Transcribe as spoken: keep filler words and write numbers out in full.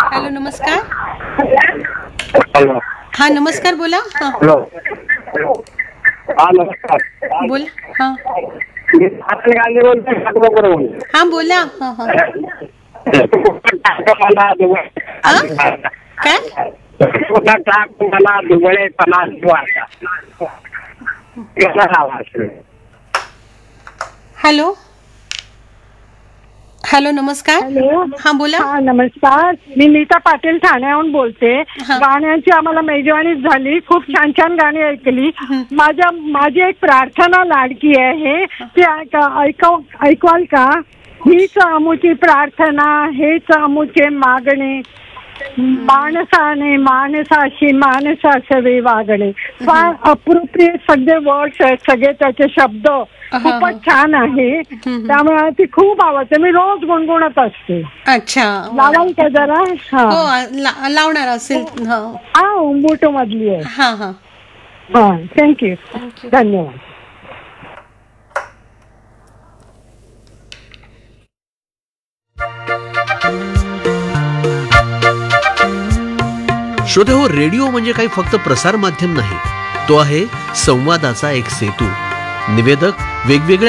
Hello, नमस्कार. Hello. हा, नमस्कार, बोला. हा हॅलो. हा, नमस्कार. बोला. हा मी आपल्या गांधी बोलतोय, ठाकूरकडे बोलतोय. हा बोला. हा हा मला दुबळे आ? काय? मला दुबळे पन्नास हॅलो. हॅलो, नमस्कार. हॅलो. हा बोला. हा, नमस्कार. मी नीता पाटील ठाण्याहून बोलते. हा. गाण्याची आम्हाला मेजवानीच झाली. खूप छान छान गाणी ऐकली. माझ्या माझी एक प्रार्थना लाडकी आहे, ती ऐका ऐकव ऐकवाल का? हीच आमुची प्रार्थना, हेच आमुचे मागणे, माणसाने माणसाशी माणसासवे वागणे. फार अप्रोप्रिएट सगळे वर्ड्स आहेत, सगळे त्याचे शब्द खूपच छान आहे. त्यामुळे ती खूप आवडते. मी रोज गुणगुणत असते. अच्छा, लावाल का जरा? हो, ला- लावणार असेल. हा हा, उंबुटू मधली आहे. हा हा हा, थँक्यू. धन्यवाद. श्रोते हो, रेडिओ म्हणजे काही फक्त प्रसार माध्यम नाही, तो आहे संवादाचा एक सेतू. निवेदक वेगवेगळ्या